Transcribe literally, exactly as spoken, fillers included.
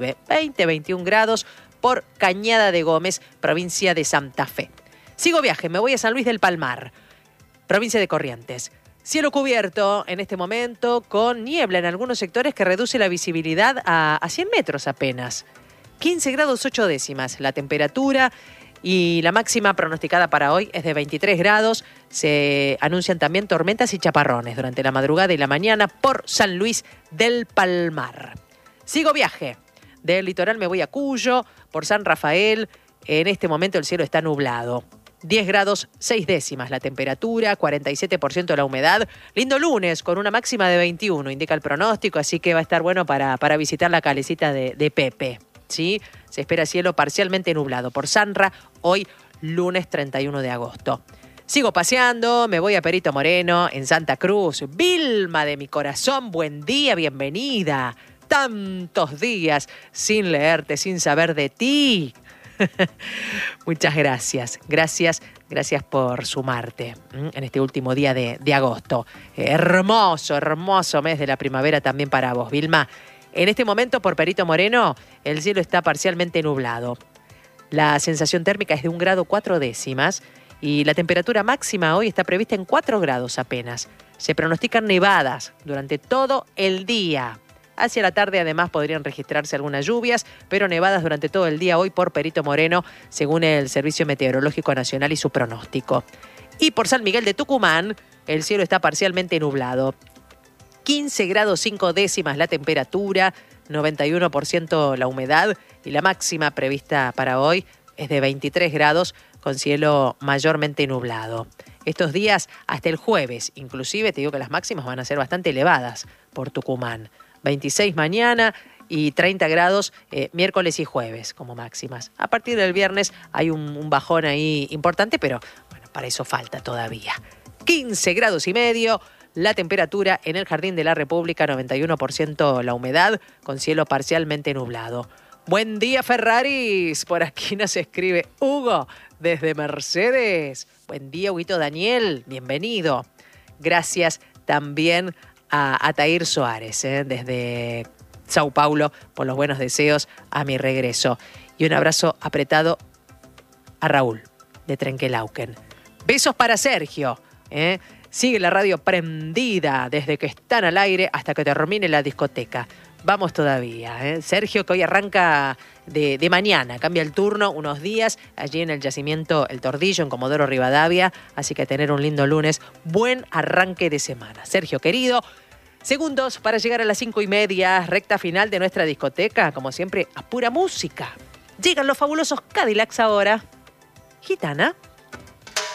veinte, veintiún grados por Cañada de Gómez, provincia de Santa Fe. Sigo viaje, me voy a San Luis del Palmar, provincia de Corrientes. Cielo cubierto en este momento con niebla en algunos sectores que reduce la visibilidad a, a cien metros apenas. quince grados ocho décimas la temperatura y la máxima pronosticada para hoy es de veintitrés grados. Se anuncian también tormentas y chaparrones durante la madrugada y la mañana por San Luis del Palmar. Sigo viaje. Del litoral me voy a Cuyo, por San Rafael. En este momento el cielo está nublado. diez grados seis décimas la temperatura, cuarenta y siete por ciento la humedad. Lindo lunes con una máxima de veintiuno, indica el pronóstico, así que va a estar bueno para, para visitar la calecita de, de Pepe. ¿Sí? Se espera cielo parcialmente nublado por Sanra, hoy lunes treinta y uno de agosto. Sigo paseando, me voy a Perito Moreno, en Santa Cruz. Vilma de mi corazón, buen día, bienvenida. Tantos días sin leerte, sin saber de ti. Muchas gracias, gracias, gracias por sumarte en este último día de, de agosto. Hermoso, hermoso mes de la primavera también para vos, Vilma. En este momento por Perito Moreno el cielo está parcialmente nublado. La sensación térmica es de un grado cuatro décimas y la temperatura máxima hoy está prevista en cuatro grados apenas. Se pronostican nevadas durante todo el día. Hacia la tarde además podrían registrarse algunas lluvias, pero nevadas durante todo el día hoy por Perito Moreno, según el Servicio Meteorológico Nacional y su pronóstico. Y por San Miguel de Tucumán, el cielo está parcialmente nublado. quince grados cinco décimas la temperatura, noventa y uno por ciento la humedad y la máxima prevista para hoy es de veintitrés grados con cielo mayormente nublado. Estos días hasta el jueves, inclusive te digo que las máximas van a ser bastante elevadas por Tucumán. veintiséis mañana y treinta grados eh, miércoles y jueves como máximas. A partir del viernes hay un, un bajón ahí importante, pero bueno, para eso falta todavía. quince grados y medio la temperatura en el Jardín de la República, noventa y uno por ciento la humedad, con cielo parcialmente nublado. Buen día, Ferraris. Por aquí nos escribe Hugo desde Mercedes. Buen día, Huguito Daniel. Bienvenido. Gracias también a Atair Soares, ¿eh? desde Sao Paulo, por los buenos deseos a mi regreso. Y un abrazo apretado a Raúl, de Trenquelauquen. Besos para Sergio. ¿eh? Sigue la radio prendida desde que están al aire hasta que termine la discoteca. Vamos todavía. ¿eh? Sergio, que hoy arranca de, de mañana, cambia el turno unos días allí en el yacimiento El Tordillo, en Comodoro Rivadavia. Así que a tener un lindo lunes. Buen arranque de semana. Sergio, querido. Segundos para llegar a las cinco y media, recta final de nuestra discoteca, como siempre, a pura música. Llegan los fabulosos Cadillacs ahora. Gitana.